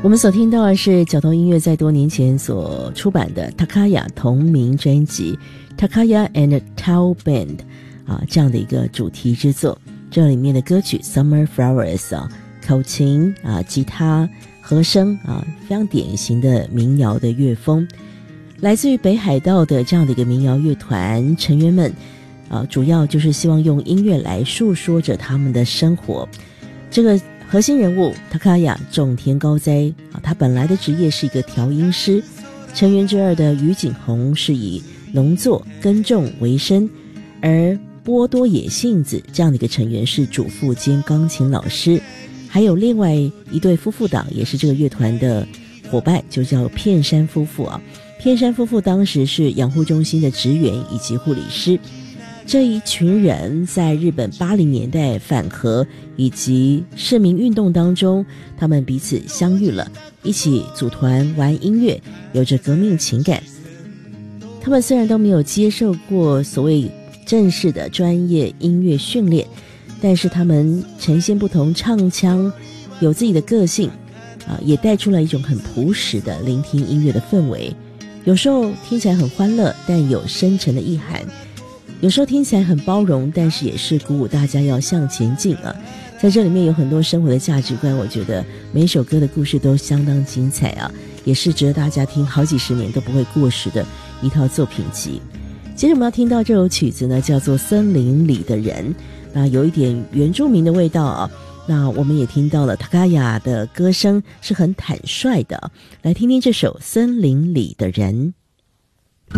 我们所听到的是角头音乐在多年前所出版的 Takaya 同名专辑 Takaya and Tao Band 这样的一个主题之作。这里面的歌曲 Summer Flowers 口琴吉他和声非常典型的民谣的乐风，来自于北海道的这样的一个民谣乐团成员们主要就是希望用音乐来述说着他们的生活。这个核心人物 Takaya 种田高哉他本来的职业是一个调音师，成员之二的宇井宏是以农作耕种为生，而波多野幸子这样的一个成员是主妇兼钢琴老师，还有另外一对夫妇档也是这个乐团的伙伴，就叫片山夫妇片山夫妇当时是养护中心的职员以及护理师。这一群人在日本80年代反核以及市民运动当中，他们彼此相遇了，一起组团玩音乐，有着革命情感。他们虽然都没有接受过所谓正式的专业音乐训练，但是他们呈现不同唱腔，有自己的个性也带出了一种很朴实的聆听音乐的氛围。有时候听起来很欢乐，但有深沉的意涵，有时候听起来很包容，但是也是鼓舞大家要向前进在这里面有很多生活的价值观，我觉得每一首歌的故事都相当精彩也是值得大家听好几十年都不会过时的一套作品集。接着我们要听到这首曲子呢，叫做《森林里的人》，那有一点原住民的味道那我们也听到了 Takaya 的歌声是很坦率的来听听这首《森林里的人》。